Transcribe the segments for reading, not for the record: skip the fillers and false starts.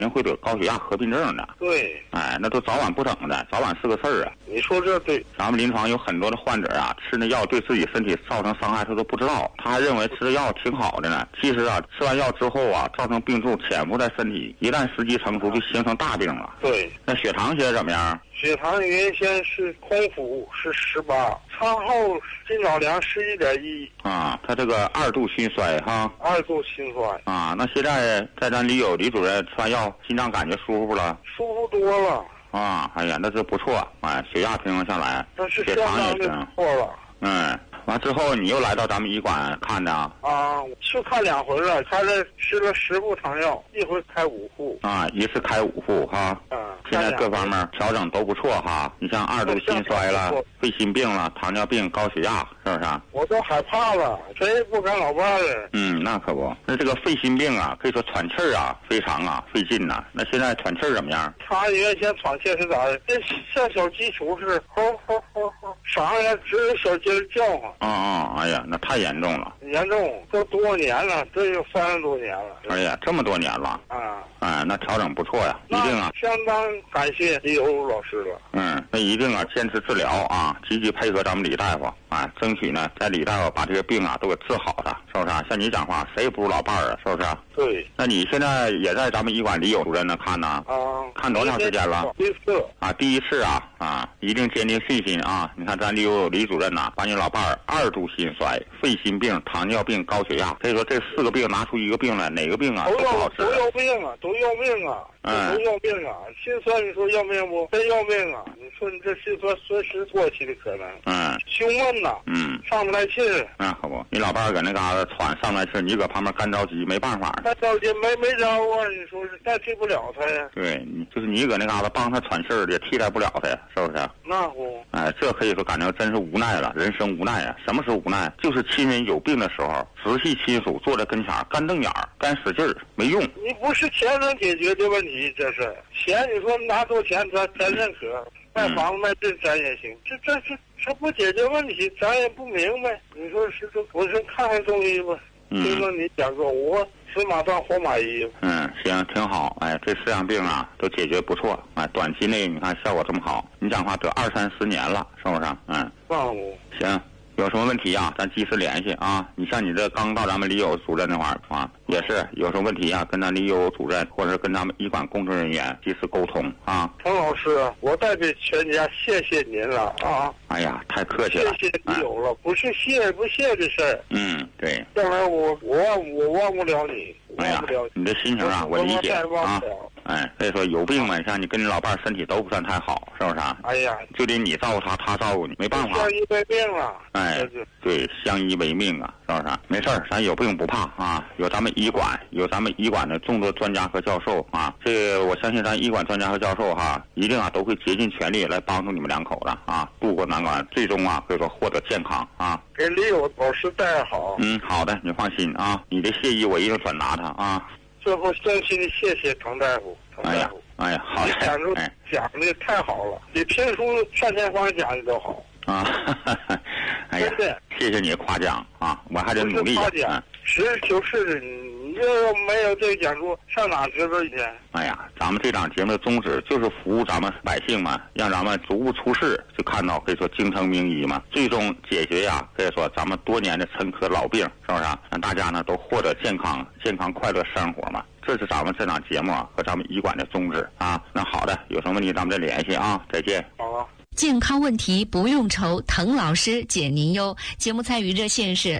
人会得高血压合并症的。 对， 哎，那都早晚不等的，早晚是个事儿啊。 你说这对。 咱们临床有很多的患者啊，吃那药对自己身体造成伤害，他都不知道，他还认为吃的药挺好的呢。其实啊，吃完药之后啊，造成病柱潜伏在身体，一旦时机成熟，就形成大病了。 对。 那血糖现在怎么样？ 血糖原先是空腹是18，餐后今早量11.1。 啊，他这个2度心衰哈。 2度心衰。 啊，那现在在咱李主任吃完药，心脏感觉舒服了？ 舒服多了。 啊，哎呀，那是不错，哎，血压平衡下来，血糖也行。 不错了。 完之后你又来到咱们医馆看的啊？ 啊，去看2回了，开了吃了10副糖药，一回开5副。 啊，一次开5副哈。现在各方面调整都不错哈。你像2度心衰了，肺心病了，糖尿病、高血压，是不是？ 我都害怕了，谁也不敢老伴儿。 那可不。那这个肺心病啊，可以说喘气儿啊，非常啊费劲呐。那现在喘气儿怎么样？ 他原先喘气是咋的？这像小鸡雏似的，吼吼吼吼，嗓子只有小鸡儿叫唤。 哎呀，那太严重了。 严重，都多年了，这有30多年了。 哎呀，这么多年了。那调整不错呀，一定啊。 相当感谢李友老师了。 那一定啊，坚持治疗啊，积极配合咱们李大夫啊，争取呢，在李大夫把这个病啊都给治好的，是不是？像你讲话，谁也不如老伴儿啊，是不是？ 对。 那你现在也在咱们医馆李友主任那看呢？看多长时间了？ 第一次。 第一次啊，一定坚定信心啊！你看咱李主任呐，把你老伴儿2度心衰、肺心病、糖尿病、高血压，可以说这4个病拿出一个病来，哪个病啊都不好治。 都要命啊！都要命啊！都要命啊！心衰你说要命不？真要命啊！你说你这心衰随时过去的可能。胸闷呐。上不来气。 可不，你老伴儿搁那嘎达喘上不来气，你搁旁边干着急，没办法。 干着急没招啊！你说是代替不了他呀。 对，就是你搁那嘎达帮他喘气儿，也替代不了他呀，是不是？ 那不。 这可以说感觉真是无奈了，人生无奈啊！什么是无奈？就是亲人有病的时候，直系亲属坐在跟前干瞪眼儿，干使劲儿，没用。 你不是钱能解决的问题，这是钱。你说拿多钱咱认可，卖房子卖这咱也行。这不解决问题，咱也不明白。你说是这，我说看看中医吧。听说你讲过，我死马当活马医。 行，挺好。这4样病啊都解决不错。短期内你看效果这么好，你讲话得20-30年了，是不是？行。有什么问题啊？咱及时联系啊！你像你这刚到咱们李友主任那块儿啊，也是有什么问题啊，跟咱李友主任或者跟咱们医馆工作人员及时沟通啊。 滕老师，我代表全家谢谢您了啊！ 哎呀，太客气了， 谢谢李友了，不是谢不谢的事儿。 对。 将来我忘不了你，忘不了你这心情啊，我理解啊。所以说有病嘛，像你跟你老伴儿身体都不算太好，是不是？ 哎呀， 就得你照顾他，他照顾你，没办法。 相依为命啊！ 对，相依为命啊，是不是？没事儿，咱有病不怕啊，有咱们医馆的众多专家和教授啊，这我相信咱医馆专家和教授哈，一定啊都会竭尽全力来帮助你们2口子啊，渡过难关，最终啊可以说获得健康啊。 给李友老师带好。 好的，你放心啊，你的谢意我一定转达他啊。 最后真心的谢谢滕大夫。 哎呀，好嘞！ 讲的太好了，比评书单田芳讲的都好啊！哎呀，谢谢你夸奖啊，我还得努力。 夸奖，实事求是的。你这没有这个讲座，上哪知道一天？ 哎呀，咱们这档节目的宗旨就是服务咱们百姓嘛，让咱们逐步出世，就看到可以说京城名医嘛，最终解决呀，可以说咱们多年的陈科老病，是不是？让大家呢都获得健康快乐生活嘛。这是咱们这档节目和咱们医馆的宗旨啊。那好的，有什么问题咱们再联系啊，再见。 好啊。 健康问题不用愁，滕老师解您忧。节目参与热线是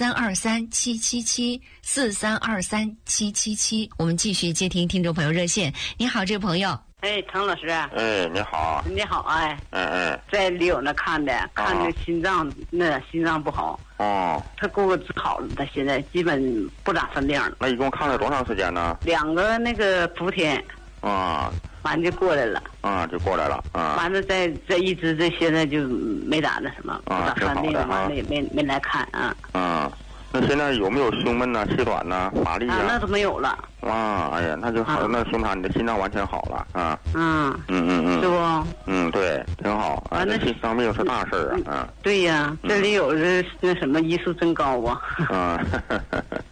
4323777743237777。我们继续接听听众朋友热线。你好，这位朋友。 滕老师。 你好。 你好，在李友那看的心脏不好。他给我治好了，他现在基本不咋生病了。 那一共看了多长时间呢 ？2个那个伏天。完就过来了。 就过来了。 完了这一直这现在就没咋那什么，不咋生病，完了也没来看啊。 那现在有没有胸闷呢、气短呢、乏力啊？ 那都没有了。 哎呀，那就好，那说明你的心脏完全好了啊。 是不？ 对，挺好。那心脏病是大事对呀，这里有那什么医术真高啊。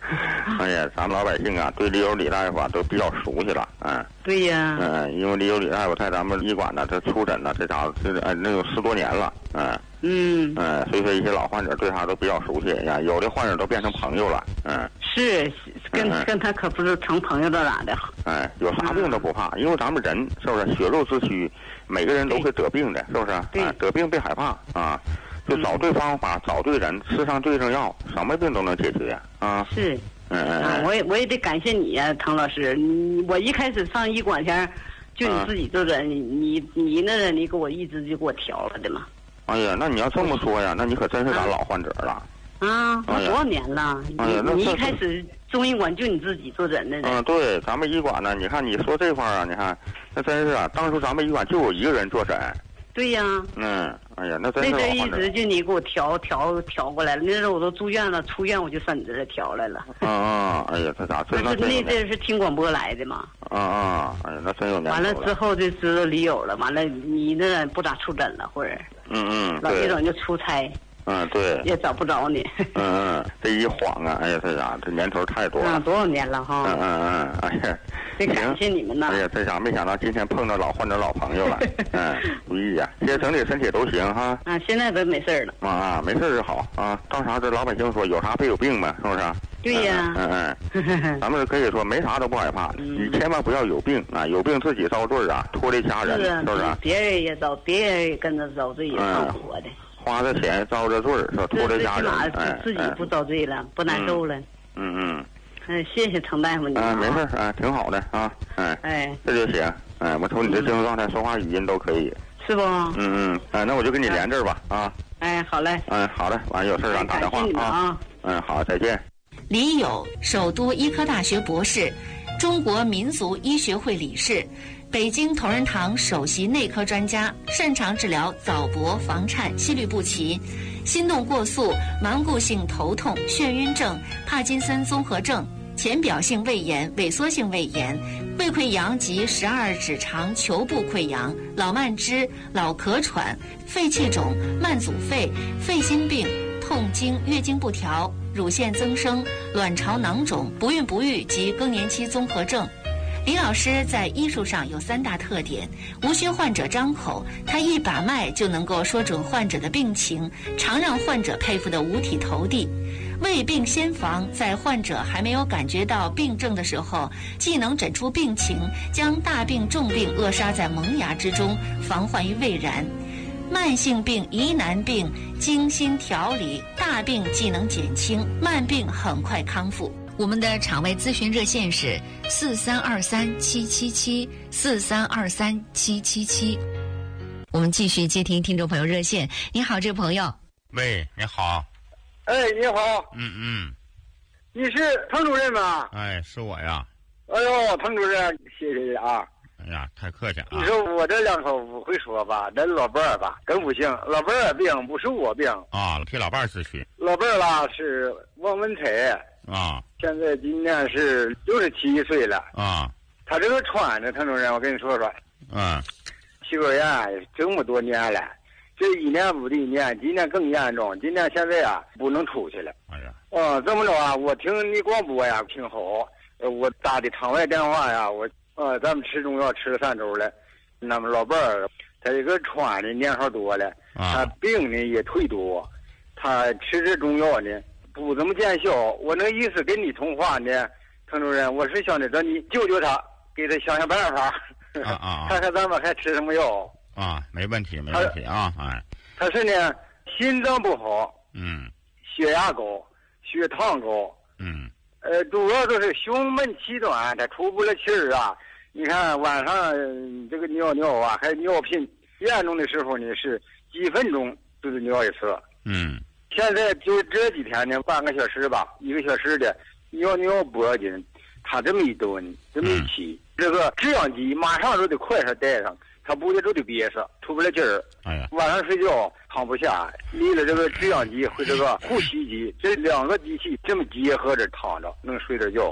哎呀，咱们老百姓啊，对李友李大夫都比较熟悉了， 对呀。 因为李友李大夫在咱们医馆呢，这出诊呢，这家伙那有10多年了，所以说一些老患者对他都比较熟悉呀，有的患者都变成朋友了， 是跟他可不是成朋友到哪的。 有啥病都不怕，因为咱们人是不是血肉之躯，每个人都会得病的，是不是？得病别害怕啊，就找对方法，找对人，吃上对症药，什么病都能解决啊。 是，我也得感谢你呀，滕老师。我一开始上医馆前，就你自己做诊，你那你给我一直就给我调了的嘛。 哎呀，那你要这么说呀，那你可真是咱老患者了。 我多少年了？你一开始中医馆就你自己坐诊的。 对，咱们医馆呢，你看你说这块啊，你看那真是啊，当初咱们医馆就我一个人坐诊。对呀。哎呀，那真是老患者。 那阵一直就你给我调过来了，那阵我都住院了，出院我就上你这调来了。 哎呀，这咋真那阵是听广播来的嘛。 哎呀，那真有年头了。 完了之后就知道李友了，完了你那不咋出诊了，或者。老李总就出差。 对。 也找不着你。 这一晃啊，哎呀，这年头太多了。 多少年了哈。 哎呀。 得感谢你们呐。 哎呀，这下没想到今天碰到老患者老朋友了。不易呀，现在整体身体都行哈。 现在都没事了。没事就好啊。当啥这老百姓说有啥别有病嘛，是不是？ 对呀。 咱们可以说没啥都不害怕，你千万不要有病啊，有病自己遭罪啊，拖累家人，是不是？ 别人也跟着遭罪也上火的。 花着钱遭着罪是吧？拖累家人。 自己不遭罪了，不难受了。谢谢滕大夫你。 没事挺好的啊。这就行。我瞅你这精神状态，说话语音都可以。 是不？ 那我就跟你连这儿吧啊。 好嘞。 好嘞，完有事让打电话啊。好，再见。 李友，首都医科大学博士，中国民族医学会理事，北京同仁堂首席内科专家，擅长治疗早搏、房颤、心律不齐、心动过速、顽固性头痛、眩晕症、帕金森综合症、浅表性胃炎、萎缩性胃炎、胃溃疡及12指肠球部溃疡、老慢支、老咳喘、肺气肿、慢阻肺、肺心病、痛经、月经不调、乳腺增生、卵巢囊肿、不孕不育及更年期综合症。李老师在医术上有3大特点：无需患者张口，他一把脉就能够说准患者的病情，常让患者佩服得五体投地。未病先防，在患者还没有感觉到病症的时候，既能诊出病情，将大病重病扼杀在萌芽之中，防患于未然。慢性病、疑难病精心调理，大病既能减轻，慢病很快康复。我们的场外咨询热线是43237774323777。我们继续接听听众朋友热线。你好，这位朋友。 喂，你好。 你好。你是滕主任吗？ 是我呀。 哎呦，滕主任，谢谢你啊。 哎呀，太客气了。 你说我这2口不会说吧，咱老伴儿吧更不行，老伴儿病不是我病啊，替老伴儿咨询。 老伴儿吧是王文才啊， 现在今年是67岁了啊。 他这个穿着，滕主任，我跟你说说，气管炎这么多年了，这一年不一年，今年更严重，今年现在不能出去了。 哎呀， 这么着我听你广播呀挺好，我打的场外电话呀，咱们吃中药吃了3周了，那么老伴儿他这个穿的年头多了，他病呢也忒多，他吃这中药呢不怎么见效。我那意思跟你通话呢，滕主任，我是想着你救救他，给他想想办法，看看咱们还吃什么药没问题啊。 他是呢心脏不好，血压高，血糖高，主要就是胸闷气短，他出不了气儿啊。你看晚上这个尿还尿频，严重的时候呢是几分钟就是尿一次。现在就这几天呢，半个小时吧，1个小时的尿脖子，他这么一蹲，这么一起，这个制氧机马上就得快上带上，他不得就得憋上，出不了劲儿。晚上睡觉躺不下，离了这个制氧机和这个呼吸机这2个机器这么结合着躺着，能睡着觉。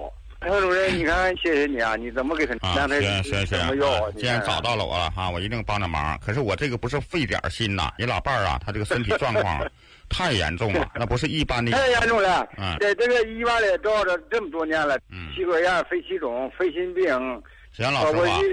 何主任，你看，谢谢你啊，你怎么给他让他怎么要？ 既然找到了我了哈，我一定帮着忙。可是我这个不是费点心呐，你老伴儿啊，他这个身体状况太严重了，那不是一般的。 太严重了，在这个医院里照着这么多年了，气管炎、肺气肿、肺心病。 行，老师傅。